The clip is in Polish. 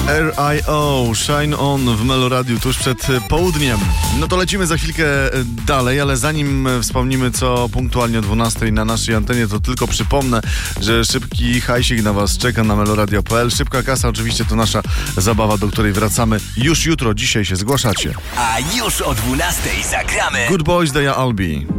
R.I.O. Shine On w Meloradiu tuż przed południem. No to lecimy za chwilkę dalej, ale zanim wspomnimy co punktualnie o 12 na naszej antenie, to tylko przypomnę, że szybki hajsik na was czeka na meloradio.pl. Szybka kasa oczywiście to nasza zabawa, do której wracamy już jutro. Dzisiaj się zgłaszacie. A już o 12 zagramy Good Boys, Deja Albi.